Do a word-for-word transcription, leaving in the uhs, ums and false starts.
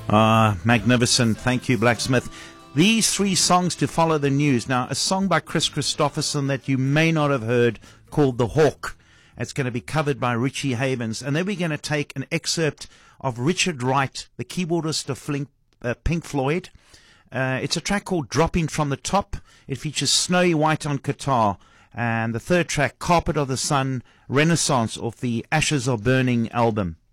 Ah, magnificent. Thank you, Blacksmith. These three songs to follow the news. Now, a song by Chris Christopherson that you may not have heard called The Hawk. It's going to be covered by Richie Havens. And then we're going to take an excerpt of Richard Wright, the keyboardist of Flink, uh, Pink Floyd. Uh, it's a track called Dropping from the Top. It features Snowy White on guitar. And the third track, Carpet of the Sun, Renaissance, off the Ashes Are Burning album.